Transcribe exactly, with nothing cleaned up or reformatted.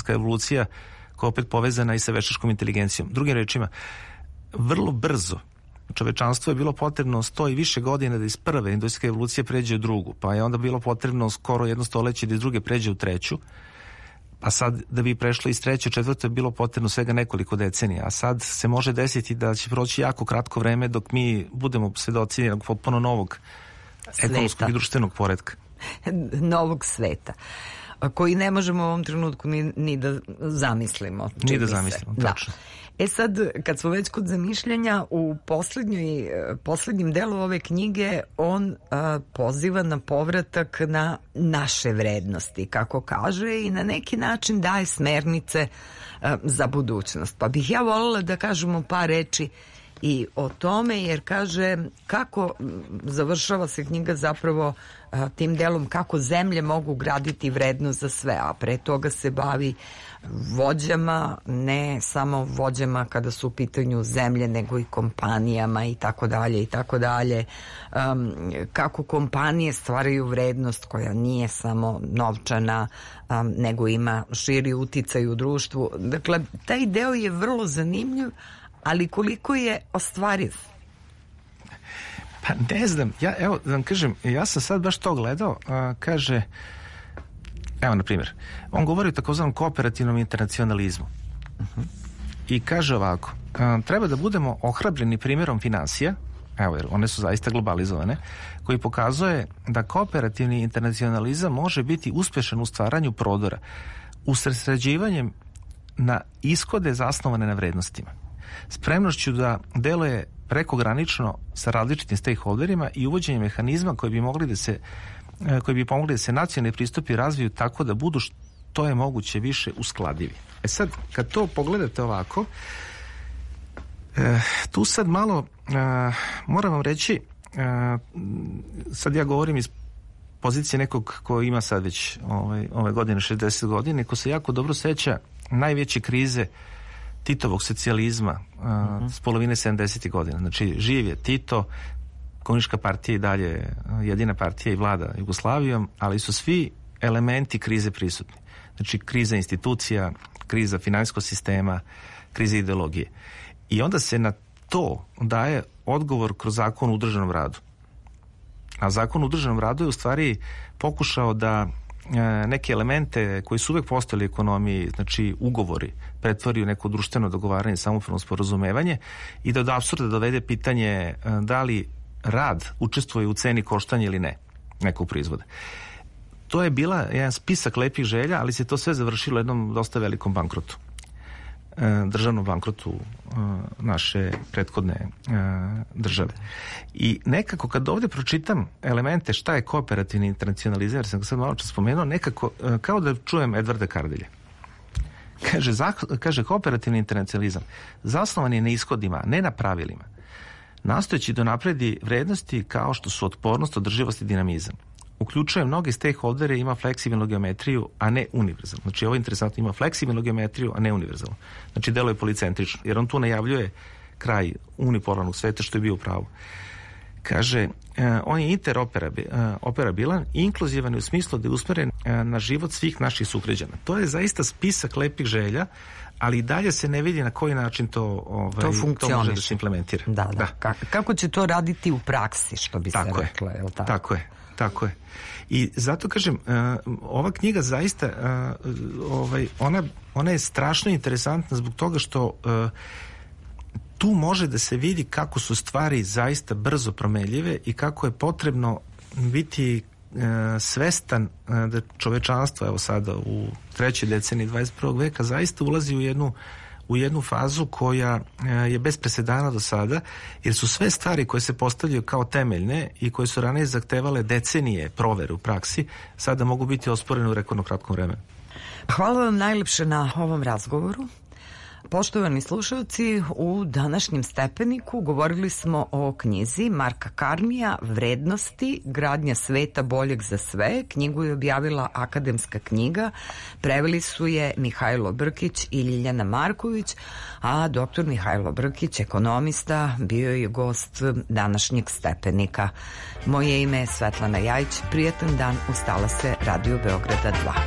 industrijska evolucija koja je opet povezana i sa veštačkom inteligencijom. Drugim rečima, vrlo brzo čovečanstvo je bilo potrebno sto i više godina da iz prve industrijske evolucije pređe u drugu, pa je onda bilo potrebno skoro jedno stoleće da iz druge pređe u treću, a sad da bi prešlo iz treće u četvrto je bilo potrebno svega nekoliko decenija, a sad se može desiti da će proći jako kratko vreme dok mi budemo svedoci jednog potpuno novog sveta, ekonomskog i društvenog poretka. Novog sveta, koji ne možemo u ovom trenutku ni, ni da zamislimo. Ni da zamislimo, tačno. Da. E sad, kad smo već kod zamišljanja, u poslednjoj, poslednjem delu ove knjige on a, poziva na povratak na naše vrednosti, kako kaže, i na neki način daje smernice a, za budućnost. Pa bih ja voljela da kažemo par reči i o tome, jer kaže kako završava se knjiga zapravo a, tim delom kako zemlje mogu graditi vrednost za sve, a pre toga se bavi vođama, ne samo vođama kada su u pitanju zemlje, nego i kompanijama i tako dalje i tako dalje. Um, kako kompanije stvaraju vrednost koja nije samo novčana, um, nego ima širi uticaj u društvu. Dakle, taj deo je vrlo zanimljiv, ali koliko je ostvariv? Pa ne znam, ja, evo da vam kažem, ja sam sad baš to gledao, a, kaže, evo na primjer, on govori o takozvanom kooperativnom internacionalizmu. Uh-huh. I kaže ovako, a, treba da budemo ohrabreni primjerom finansija, evo jer one su zaista globalizovane, koji pokazuje da kooperativni internacionalizam može biti uspešan u stvaranju prodora, usredsređivanjem na ishode zasnovane na vrednostima, spremnošću da deluje prekogranično sa različitim stakeholderima i uvođenjem mehanizma koji bi mogli da se koji bi pomogli da se nacionalni pristupi razviju tako da budu što je moguće više uskladivi. E sad, kad to pogledate ovako, e, tu sad malo e, moram vam reći, e, sad ja govorim iz pozicije nekog ko ima sad već ovaj, ove godine šezdeset godina, ko se jako dobro seća najveće krize Titovog socijalizma uh, uh-huh. s polovine sedamdesetih godina. Znači, živ je Tito, komunistička partija i dalje jedina partija i vlada Jugoslavijom, ali su svi elementi krize prisutni. Znači, kriza institucija, kriza finansijskog sistema, kriza ideologije. I onda se na to daje odgovor kroz zakon o udruženom radu. A zakon o udruženom radu je u stvari pokušao da neke elemente koji su uvek postojali u ekonomiji, znači ugovori, pretvori u neko društveno dogovaranje, samopravno sporazumevanje i da od apsurda dovede pitanje da li rad učestvuje u ceni koštanja ili ne nekog proizvoda. To je bila jedan spisak lepih želja, ali se to sve završilo jednom dosta velikom bankrotu. Državnom bankrotu naše prethodne države. I nekako kad ovdje pročitam elemente šta je kooperativni internacionalizam, jer sam ga sad malo čas spomenuo, nekako kao da čujem Edvarda Kardelja. Kaže, kaže kooperativni internacionalizam zasnovan je na ishodima, ne na pravilima, nastojeći da napredi vrednosti kao što su otpornost, održivost i dinamizam. Uključuje mnoge stakeholdere, ima fleksibilnu geometriju, a ne univerzalnu. Znači, ovo je interesantno, ima fleksibilnu geometriju, a ne univerzalnu. Znači, deluje policentrično, jer on tu najavljuje kraj unipolarnog sveta, što je bio u pravu. Kaže, eh, on je interoperabilan i inkluzivan u smislu da je usmeren eh, na život svih naših sugrađana. To je zaista spisak lepih želja, ali i dalje se ne vidi na koji način to, ovaj, to, to može da se implementira. Da, da. da. Kako će to raditi u praksi, što bi tako se je. reklo, je li tako? Tako je. Tako je. I zato kažem, uh, ova knjiga zaista, uh, ovaj, ona, ona je strašno interesantna zbog toga što uh, tu može da se vidi kako su stvari zaista brzo promenljive i kako je potrebno biti uh, svestan uh, da čovečanstvo, evo sada u trećoj deceniji dvadeset prvog veka, zaista ulazi u jednu u jednu fazu koja je bez presedana do sada, jer su sve stvari koje se postavljaju kao temeljne i koje su ranije zahtevale decenije provere u praksi, sada mogu biti osporene u rekordno kratkom vremenu. Hvala vam najlepše na ovom razgovoru. Poštovani slušalci, u današnjem Stepeniku govorili smo o knjizi Marka Karmija Vrednosti, gradnja sveta boljeg za sve. Knjigu je objavila Akademska knjiga, preveli su je Mihajlo Brkić i Ljiljana Marković, a doktor Mihajlo Brkić, ekonomista, bio je gost današnjeg Stepenika. Moje ime je Svetlana Jajić, prijatan dan, ustala se Radio Beograda dva.